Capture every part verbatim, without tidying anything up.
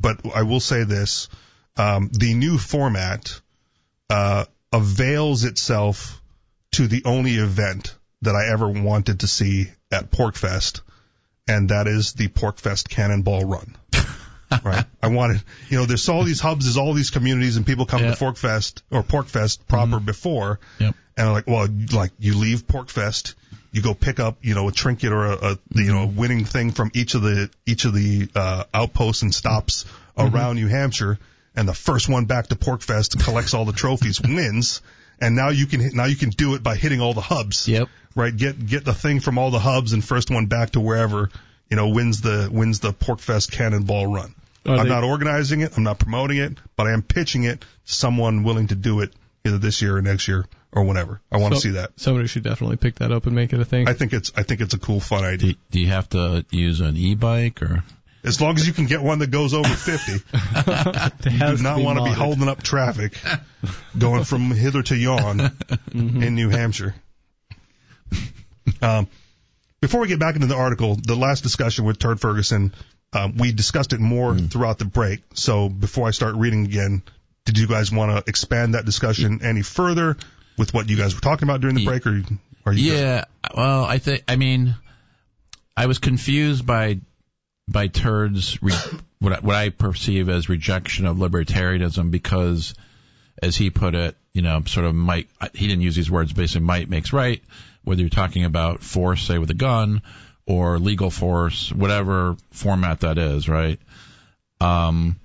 but I will say this. Um, the new format uh, avails itself to the only event that I ever wanted to see at PorcFest, and that is the PorcFest Cannonball Run. Right? I wanted, you know, there's all these hubs, there's all these communities, and people come yep. to PorcFest or PorcFest proper mm-hmm. before, yep. and like, well, like you leave PorcFest, you go pick up, you know, a trinket or a, a mm-hmm. you know, winning thing from each of the each of the uh, outposts and stops mm-hmm. around New Hampshire, and the first one back to PorcFest collects all the trophies, wins, and now you can now you can do it by hitting all the hubs. Yep. Right? Get get the thing from all the hubs, and first one back to wherever, you know, wins the wins the PorcFest Cannonball Run. Are I'm they, not organizing it. I'm not promoting it, but I am pitching it to someone willing to do it either this year or next year or whenever. I want so, to see that. Somebody should definitely pick that up and make it a thing. I think it's I think it's a cool, fun idea. Do, do you have to use an e-bike or? As long as you can get one that goes over fifty. You do not want to be holding up traffic going from hither to yon mm-hmm. in New Hampshire. Um, before we get back into the article, the last discussion with Turd Ferguson. Um, we discussed it more mm. throughout the break. So before I start reading again, did you guys want to expand that discussion any further with what you guys were talking about during the break? Or are you? Yeah. Guys? Well, I think. I mean, I was confused by by Turd's re, what I, what I perceive as rejection of libertarianism because, as he put it, you know, sort of might. He didn't use these words. Basically, might makes right. Whether you're talking about force, say with a gun, or legal force, whatever format that is, right? Um,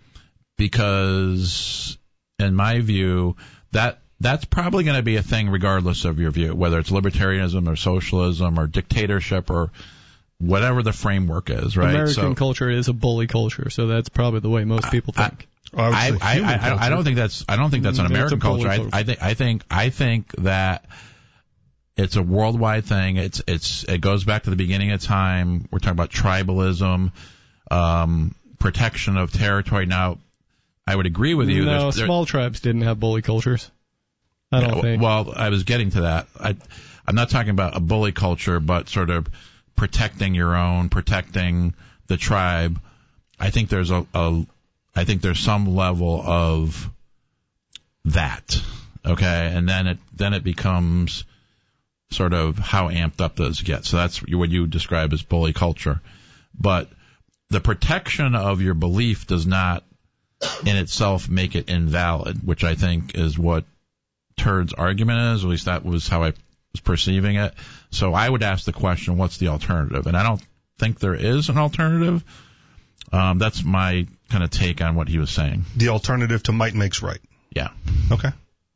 because in my view, that that's probably going to be a thing regardless of your view, whether it's libertarianism or socialism or dictatorship or whatever the framework is, right? American so, culture is a bully culture, so that's probably the way most people think. I, I, I, I, I don't think that's I don't think that's an American culture. I, I think I think I think that. It's a worldwide thing. It's it's it goes back to the beginning of time. We're talking about tribalism, um, protection of territory. Now, I would agree with you. No, there's, there, small tribes didn't have bully cultures. I don't yeah, think. Well, I was getting to that. I, I'm not talking about a bully culture, but sort of protecting your own, protecting the tribe. I think there's a, a I think there's some level of that. Okay, and then it then it becomes sort of how amped up does it get. So that's what you describe as bully culture. But the protection of your belief does not in itself make it invalid, which I think is what Turd's argument is. At least that was how I was perceiving it. So I would ask the question, what's the alternative? And I don't think there is an alternative. Um, that's my kind of take on what he was saying. The alternative to might makes right. Yeah. Okay.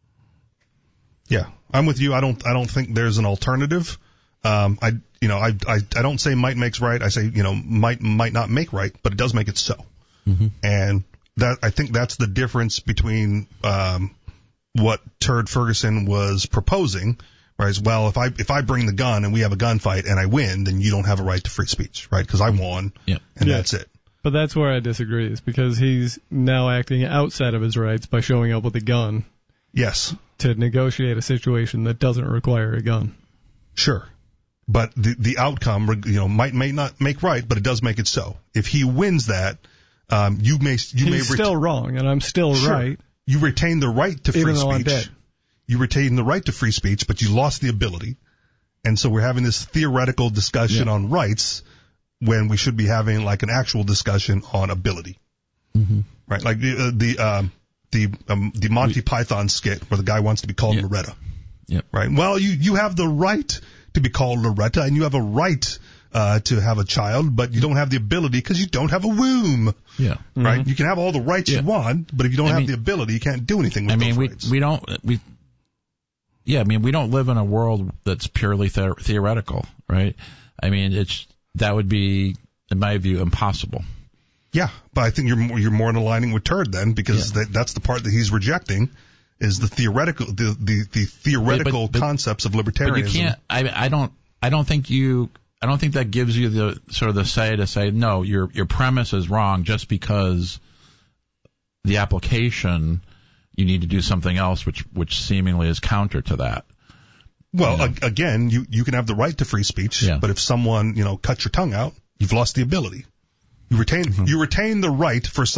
Yeah. I'm with you. I don't. I don't think there's an alternative. Um, I, you know, I, I, I don't say might makes right. I say, you know, might might not make right, but it does make it so. Mm-hmm. And that I think that's the difference between um, what Turd Ferguson was proposing. Right? Is, well, if I if I bring the gun and we have a gunfight and I win, then you don't have a right to free speech, right? Because I won, yep. and yeah. that's it. But that's where I disagree. Is because he's now acting outside of his rights by showing up with a gun. Yes. To negotiate a situation that doesn't require a gun. Sure. But the the outcome, you know, might may not make right, but it does make it so. If he wins that, um, you may you He's may ret- still wrong, and I'm still sure. right. You retain the right to free even though speech. I'm dead. You retain the right to free speech, but you lost the ability. And so we're having this theoretical discussion yeah. on rights when we should be having like an actual discussion on ability. Mm-hmm. Right? Like the uh, the um, the um, the Monty Python skit where the guy wants to be called yep. Loretta. Yep. Right? Well, you you have the right to be called Loretta, and you have a right uh, to have a child, but you don't have the ability because you don't have a womb. Yeah. Right? Mm-hmm. You can have all the rights yeah. you want, but if you don't I have mean, the ability, you can't do anything with I mean, those we, rights. we don't, we, yeah, I mean, we don't live in a world that's purely the- theoretical, right? I mean, it's, that would be, in my view, impossible. Yeah, but I think you're more, you're more in aligning with Turd then, because yeah. that, that's the part that he's rejecting, is the theoretical, the, the, the theoretical but, but, concepts of libertarianism. But you can't, I, I don't, I don't think you, I don't think that gives you the sort of the say to say, no, your, your premise is wrong just because the application, you need to do something else, which, which seemingly is counter to that. Well, you know? a, again, you, you can have the right to free speech, yeah. but if someone, you know, cuts your tongue out, you've lost the ability. You retain, mm-hmm. you retain the right for something you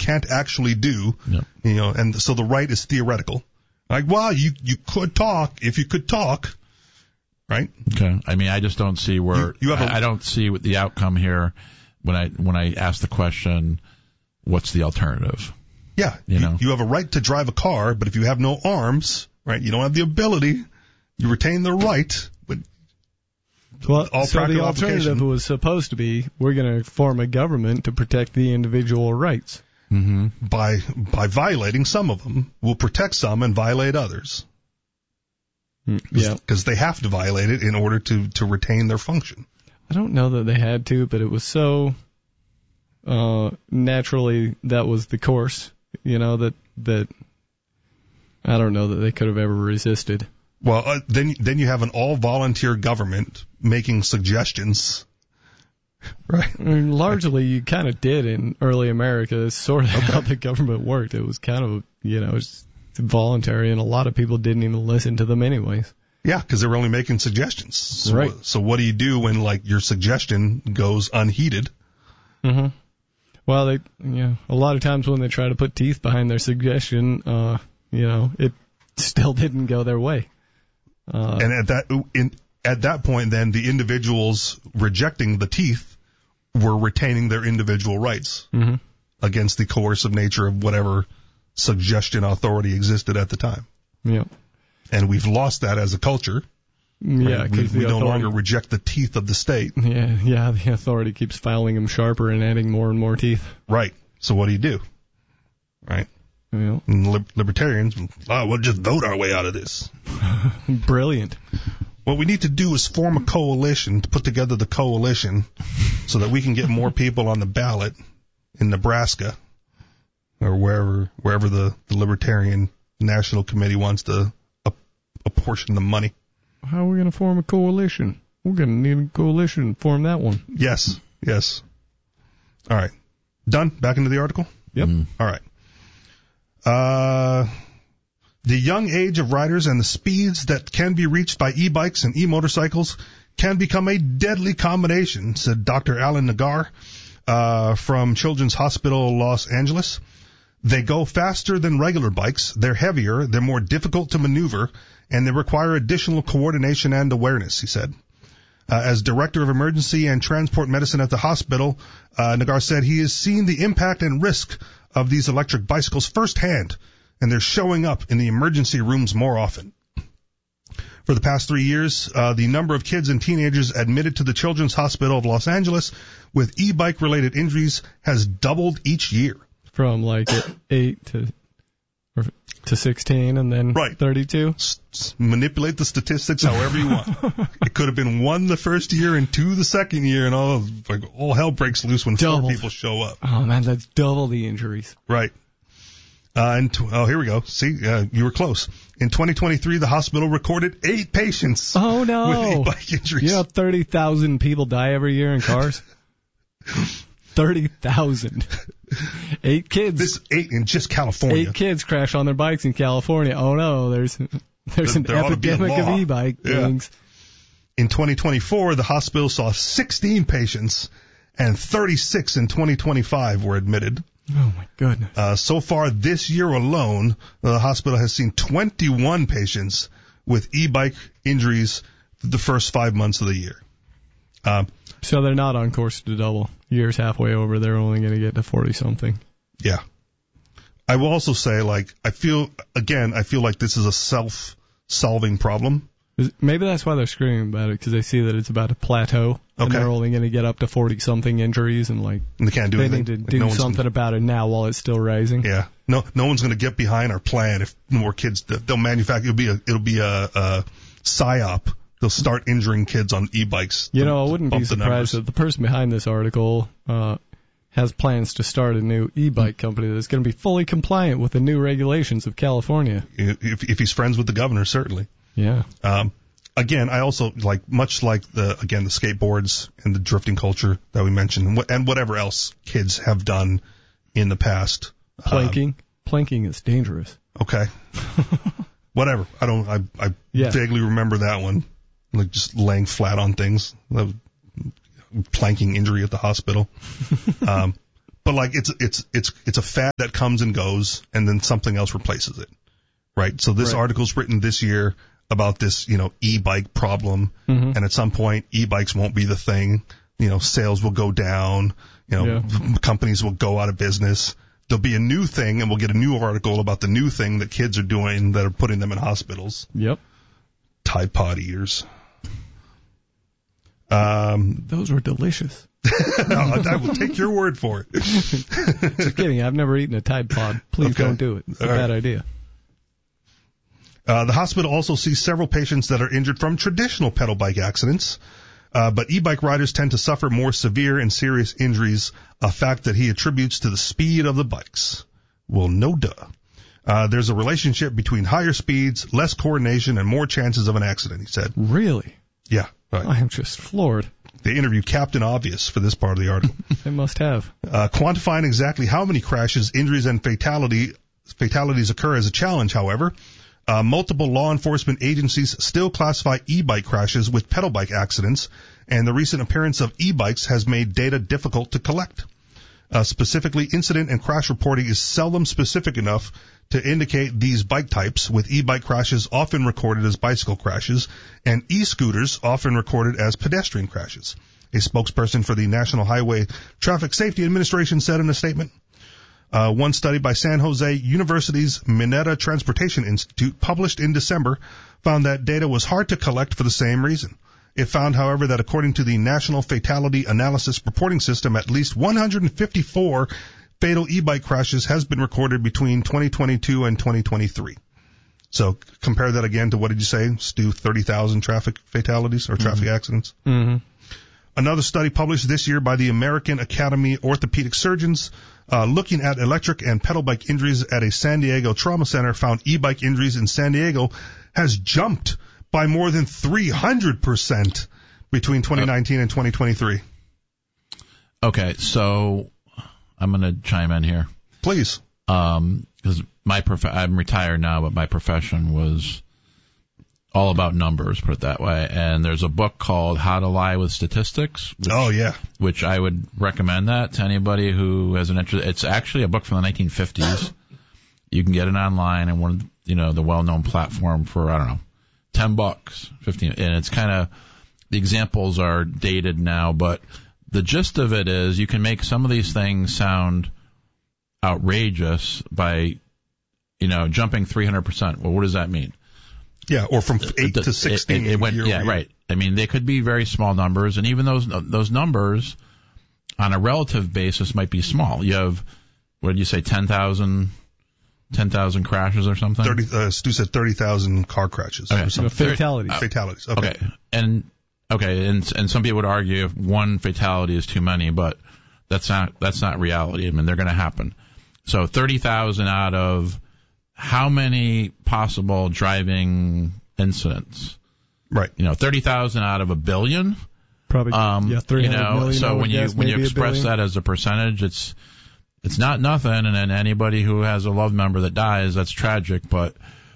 can't actually do. Yeah. You know, and so the right is theoretical. Like, well, you you could talk if you could talk, right? Okay. I mean, I just don't see where You- you have a- I, I don't see what the outcome here when I when I ask the question, what's the alternative? Yeah, You know. you have a right to drive a car, but if you have no arms, right, you don't have the ability. You retain the right, but Well, all so the practical alternative application. was supposed to be we're going to form a government to protect the individual rights. Mm-hmm. by by violating some of them, we'll protect some and violate others. Yeah. Because they have to violate it in order to, to retain their function. I don't know that they had to, but it was so uh, naturally that was the course, you know, that that I don't know that they could have ever resisted. Well, uh, then then you have an all-volunteer government making suggestions, right? I mean, largely, you kind of did in early America. It's sort of how the government worked. It was kind of, you know, it's voluntary, and a lot of people didn't even listen to them anyways. Yeah, because they were only making suggestions. So, Right. So what do you do when, like, your suggestion goes unheeded? Mm-hmm. Well, they, yeah, a lot of times when they try to put teeth behind their suggestion, uh, you know, it still didn't go their way. Uh, And at that in at that point, then the individuals rejecting the teeth were retaining their individual rights mhm. against the coercive nature of whatever suggestion authority existed at the time. Yeah. And we've lost that as a culture. Yeah, Right? we, because we the no authority, longer reject the teeth of the state. yeah, yeah, the authority keeps filing them sharper and adding more and more teeth. Right. So what do you do? Right. Yeah. And lib- libertarians, oh, we'll just vote our way out of this. Brilliant. What we need to do is form a coalition to put together the coalition so that we can get more people on the ballot in Nebraska or wherever wherever the, the Libertarian National Committee wants to ap- apportion the money. How are we going to form a coalition? We're going to need a coalition to form that one. Yes, yes. All right. Done? Back into the article? Yep. Mm. All right. Uh, the young age of riders and the speeds that can be reached by e-bikes and e-motorcycles can become a deadly combination, said Doctor Alan Nagar uh, from Children's Hospital Los Angeles. They go faster than regular bikes, they're heavier, they're more difficult to maneuver, and they require additional coordination and awareness, he said. Uh, as Director of Emergency and Transport Medicine at the hospital, uh, Nagar said he has seen the impact and risk of these electric bicycles firsthand, and they're showing up in the emergency rooms more often. For the past three years, uh, the number of kids and teenagers admitted to the Children's Hospital of Los Angeles with e-bike related injuries has doubled each year. From like eight to or to sixteen and then Right. thirty-two. S- s- manipulate the statistics however you want. It could have been one the first year and two the second year, and all like all hell breaks loose when Doubled. four people show up. Oh man, that's double the injuries. Right. Uh, and t- oh, here we go. See, uh, you were close. In twenty twenty-three, the hospital recorded eight patients Oh no! with e-bike injuries. You know, thirty thousand people die every year in cars. Thirty thousand. Eight kids. This eight in just California. Eight kids crash on their bikes in California. Oh no, there's there's There- an there ought to be a epidemic of law. e-bike Yeah. things. In twenty twenty-four, the hospital saw sixteen patients, and thirty-six in twenty twenty-five were admitted. Oh my goodness. Uh, so far this year alone, the hospital has seen twenty-one patients with e-bike injuries the first five months of the year. Uh, So they're not on course to double. Years halfway over, they're only going to get to forty something. yeah. I will also say, like, I feel, again, I feel like this is a self-solving problem. Is- Maybe that's why they're screaming about it, because they see that it's about to plateau, and Okay. they're only going to get up to forty something injuries, and like And they can't do they anything. need to Like, do no one's something gonna- about it now while it's still rising. Yeah. No, no one's going to get behind our plan if more kids, they'll manufacture, it'll be a, it'll be a, a psyop. They'll start injuring kids on e-bikes. You to- know, I to wouldn't be bump the surprised numbers. that the person behind this article uh, has plans to start a new e-bike company that's going to be fully compliant with the new regulations of California. If, if he's friends with the governor, certainly. Yeah. Um, again, I also like, much like the, again, the skateboards and the drifting culture that we mentioned, and, wh- and whatever else kids have done in the past. Planking. Planking is dangerous. Um, okay. Whatever. I don't, I, I Yeah. vaguely remember that one. Like just laying flat on things. That was planking injury at the hospital. um, but like it's it's it's it's a fad that comes and goes, and then something else replaces it, right? So this Right. article's written this year about this, you know, e-bike problem, Mm-hmm. and at some point e-bikes won't be the thing. You know, sales will go down. You know, Yeah. companies will go out of business. There'll be a new thing, and we'll get a new article about the new thing that kids are doing that are putting them in hospitals. Yep. Tide Pod ears. Um, Those were delicious. no, I, I will take your word for it. Just kidding. I've never eaten a Tide Pod. Please Okay. don't do it. It's a All right. bad idea. Uh, the hospital also sees several patients that are injured from traditional pedal bike accidents, uh, but e-bike riders tend to suffer more severe and serious injuries, a fact that he attributes to the speed of the bikes. Well, no duh. Uh, there's a relationship between higher speeds, less coordination, and more chances of an accident, he said. Really? Yeah, right. I am just floored. They interviewed Captain Obvious for this part of the article. They must have. Uh, quantifying exactly how many crashes, injuries, and fatality fatalities occur is a challenge, however. Uh, multiple law enforcement agencies still classify e-bike crashes with pedal bike accidents, and the recent appearance of e-bikes has made data difficult to collect. Uh, specifically, incident and crash reporting is seldom specific enough to indicate these bike types, with e-bike crashes often recorded as bicycle crashes and e-scooters often recorded as pedestrian crashes. A spokesperson for the National Highway Traffic Safety Administration said in a statement. Uh, one study by San Jose University's Mineta Transportation Institute, published in December, found that data was hard to collect for the same reason. It found, however, that according to the National Fatality Analysis Reporting System, at least one hundred fifty-four fatal e-bike crashes has been recorded between twenty twenty-two and twenty twenty-three. So compare that again to, what did you say, Stu, thirty thousand traffic fatalities or traffic mm-hmm. accidents? Mm-hmm. Another study published this year by the American Academy of Orthopedic Surgeons, uh, looking at electric and pedal bike injuries at a San Diego trauma center, found e-bike injuries in San Diego has jumped by more than three hundred percent between twenty nineteen and twenty twenty-three. Okay, so I'm going to chime in here. Please. Um, because my prof- I'm retired now, but my profession was all about numbers, put it that way. And there's a book called How to Lie with Statistics. Which, oh, yeah. Which I would recommend that to anybody who has an interest. It's actually a book from the nineteen fifties. You can get it online and one of the, you know, the well-known platform for, I don't know, ten bucks, fifteen, and it's kind of, the examples are dated now, but the gist of it is you can make some of these things sound outrageous by, you know, jumping three hundred percent. Well, what does that mean? Yeah, or from eight the, to sixteen. It, it, it went, yeah, right. I mean, they could be very small numbers, and even those those numbers on a relative basis might be small. You have, what did you say, ten thousand ten thousand crashes or something? thirty, uh, Stu said thirty thousand car crashes. Okay. Or something. Fatalities. Uh, fatalities. Okay. okay. And okay, and and some people would argue if one fatality is too many, but that's not that's not reality. I mean, they're going to happen. So thirty thousand out of how many possible driving incidents? Right. You know, thirty thousand out of a billion. Probably. Um, yeah, three you hundred know, million. so when you guess, when you maybe a express billion. that as a percentage, it's it's not nothing. And then anybody who has a loved member that dies, that's tragic. But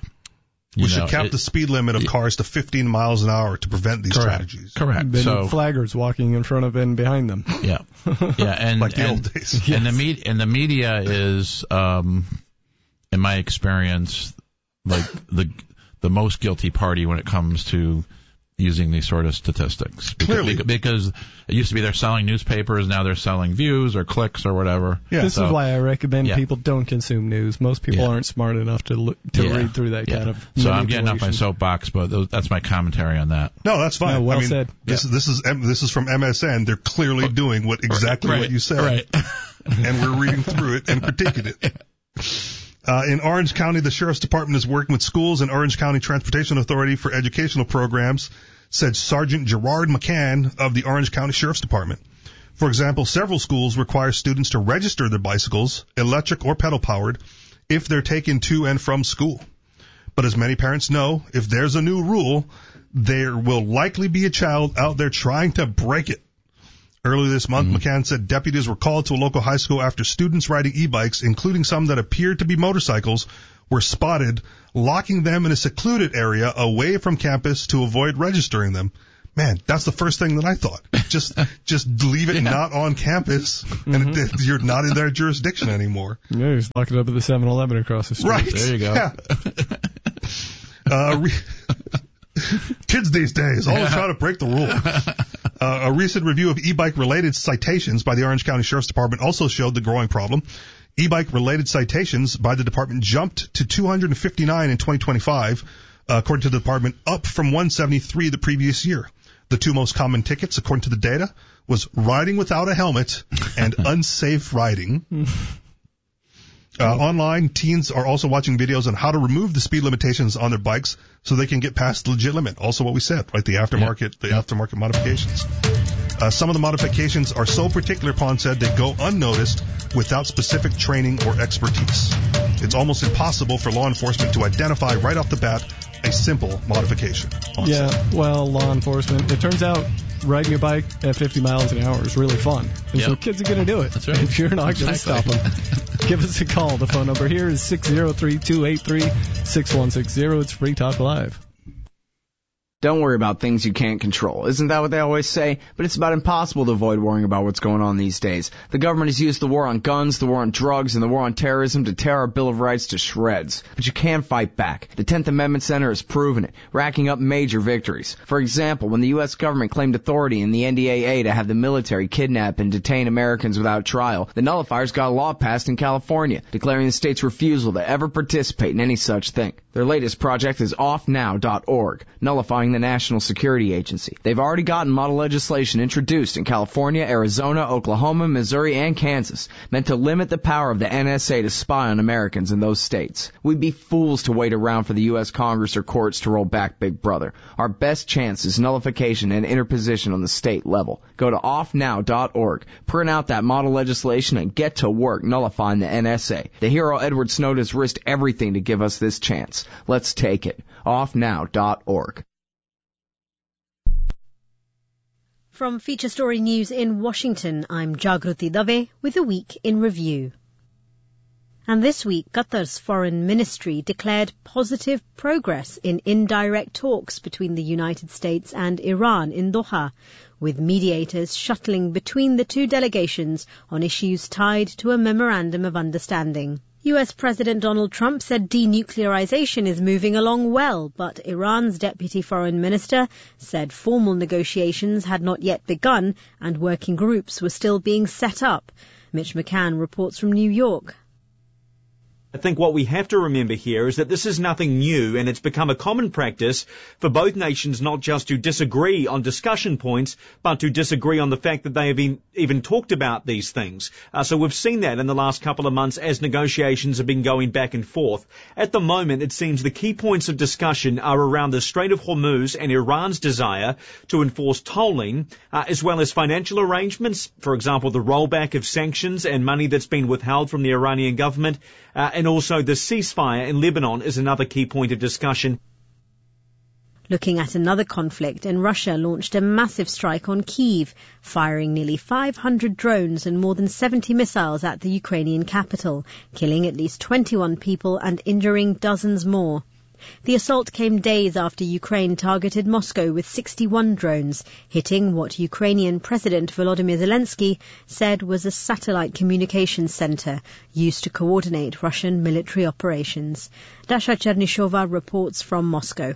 you we know, should cap it, the speed limit of cars to fifteen miles an hour to prevent these correct, tragedies. Correct. They so need flaggers walking in front of and behind them. yeah, yeah, and like the and, old days. and the me- and the media is, um, in my experience, like the the most guilty party when it comes to using these sort of statistics. Because, Clearly. because it used to be they're selling newspapers, now they're selling views or clicks or whatever. Yeah. This so, is why I recommend yeah. people don't consume news. Most people Yeah. aren't smart enough to look, to Yeah. read through that yeah. kind of So I'm getting off my manipulation. soapbox, but those, that's my commentary on that. No, that's fine. No, well I mean, said. This, Yeah. this is M- this is from M S N. They're clearly doing what exactly right, what you said, right. and we're reading through it and critiquing it. Uh, in Orange County, the Sheriff's Department is working with schools and Orange County Transportation Authority for educational programs, said Sergeant Gerard McCann of the Orange County Sheriff's Department. For example, several schools require students to register their bicycles, electric or pedal-powered, if they're taken to and from school. But as many parents know, if there's a new rule, there will likely be a child out there trying to break it. Earlier this month, mm-hmm. McCann said deputies were called to a local high school after students riding e-bikes, including some that appeared to be motorcycles, were spotted, locking them in a secluded area away from campus to avoid registering them. Man, that's the first thing that I thought. Just, just leave it yeah. not on campus, and mm-hmm. it, it, you're not in their jurisdiction anymore. Yeah, just lock it up at the seven eleven across the street. Right. There you go. Yeah. uh, re- kids these days always yeah. trying to break the rule. Uh, a recent review of e-bike related citations by the Orange County Sheriff's Department also showed the growing problem. E-bike related citations by the department jumped to two hundred fifty-nine in twenty twenty-five, uh, according to the department, up from one hundred seventy-three the previous year. The two most common tickets, according to the data, was riding without a helmet and unsafe riding. Uh, online, teens are also watching videos on how to remove the speed limitations on their bikes so they can get past the legit limit. Also what we said, right? The aftermarket, yep. the yep. aftermarket modifications. Uh, some of the modifications are so particular, Pon said, they go unnoticed without specific training or expertise. It's almost impossible for law enforcement to identify right off the bat a simple modification. Pon yeah, said. Well, law enforcement, it turns out riding your bike at fifty miles an hour is really fun. And yep. so kids are going to do it. That's right. If you're not going to stop them, give us a call. The phone number here is six oh three, two eight three, six one six zero. It's Free Talk Live. Don't worry about things you can't control. Isn't that what they always say? But it's about impossible to avoid worrying about what's going on these days. The government has used the war on guns, the war on drugs, and the war on terrorism to tear our Bill of Rights to shreds. But you can fight back. The tenth Amendment Center has proven it, racking up major victories. For example, when the U S government claimed authority in the N D A A to have the military kidnap and detain Americans without trial, the nullifiers got a law passed in California, declaring the state's refusal to ever participate in any such thing. Their latest project is off now dot org, nullifying the National Security Agency. They've already gotten model legislation introduced in California, Arizona, Oklahoma, Missouri, and Kansas, meant to limit the power of the N S A to spy on Americans in those states. We'd be fools to wait around for the U S Congress or courts to roll back Big Brother. Our best chance is nullification and interposition on the state level. Go to off now dot org, print out that model legislation, and get to work nullifying the N S A. The hero Edward Snowden has risked everything to give us this chance. Let's take it. off now dot org. From Feature Story News in Washington, I'm Jagruti Dave with a week in review. And this week, Qatar's foreign ministry declared positive progress in indirect talks between the United States and Iran in Doha, with mediators shuttling between the two delegations on issues tied to a memorandum of understanding. U S President Donald Trump said denuclearization is moving along well, but Iran's deputy foreign minister said formal negotiations had not yet begun and working groups were still being set up. Mitch McCann reports from New York. I think what we have to remember here is that this is nothing new, and it's become a common practice for both nations not just to disagree on discussion points, but to disagree on the fact that they have been, even talked about these things. Uh, so we've seen that in the last couple of months as negotiations have been going back and forth. At the moment, it seems the key points of discussion are around the Strait of Hormuz and Iran's desire to enforce tolling, uh, as well as financial arrangements, for example, the rollback of sanctions and money that's been withheld from the Iranian government, uh, and also the ceasefire in Lebanon is another key point of discussion. Looking at another conflict, and Russia launched a massive strike on Kyiv, firing nearly five hundred drones and more than seventy missiles at the Ukrainian capital, killing at least twenty-one people and injuring dozens more. The assault came days after Ukraine targeted Moscow with sixty-one drones, hitting what Ukrainian President Volodymyr Zelensky said was a satellite communications center used to coordinate Russian military operations. Dasha Chernyshova reports from Moscow.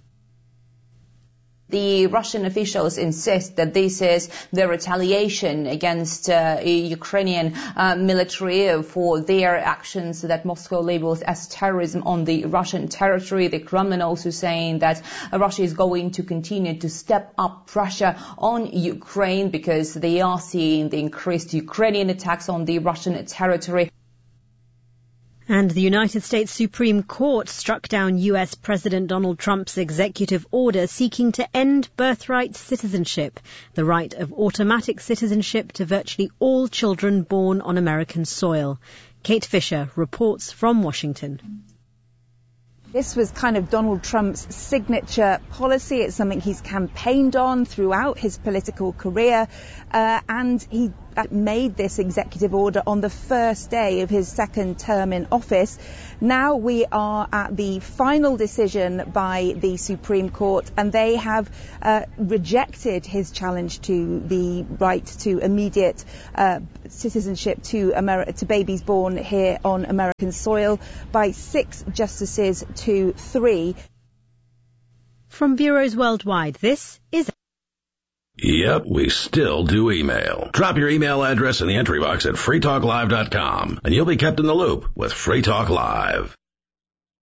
The Russian officials insist that this is the retaliation against uh, Ukrainian uh, military for their actions that Moscow labels as terrorism on the Russian territory. The Kremlin also saying that uh, Russia is going to continue to step up pressure on Ukraine because they are seeing the increased Ukrainian attacks on the Russian territory. And the United States Supreme Court struck down U S President Donald Trump's executive order seeking to end birthright citizenship, the right of automatic citizenship to virtually all children born on American soil. Kate Fisher reports from Washington. This was kind of Donald Trump's signature policy. It's something he's campaigned on throughout his political career. Uh, and he made this executive order on the first day of his second term in office. Now we are at the final decision by the Supreme Court, and they have uh, rejected his challenge to the right to immediate uh, citizenship to, Ameri- to babies born here on American soil by six justices to three. From bureaus worldwide, this is... Yep, we still do email. Drop your email address in the entry box at free talk live dot com, and you'll be kept in the loop with Free Talk Live.